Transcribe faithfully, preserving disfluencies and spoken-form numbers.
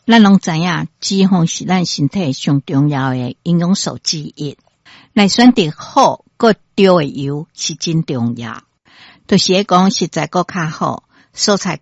咱拢知影脂肪是咱身体上重要的营养素之一，来选择好佮对的油是真重要。就是讲实在佮较好，蔬菜